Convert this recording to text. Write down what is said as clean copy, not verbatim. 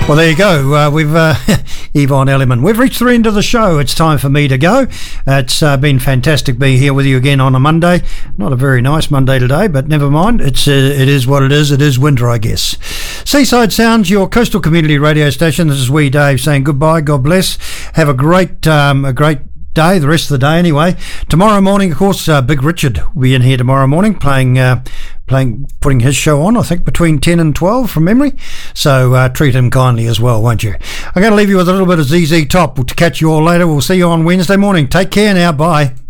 Well, there you go. We've Yvonne Elliman. We've reached the end of the show. It's time for me to go. It's been fantastic being here with you again on a Monday. Not a very nice Monday today, but never mind. It is what it is. It is winter, I guess. Seaside Sounds, your coastal community radio station. This is wee Dave saying goodbye. God bless. Have a great day, the rest of the day anyway. Tomorrow morning, of course, Big Richard will be in here tomorrow morning putting his show on, I think between 10 and 12 from memory. So treat him kindly as well, won't you? I'm going to leave you with a little bit of ZZ Top. To catch you all later. We'll see you on Wednesday morning. Take care now. Bye.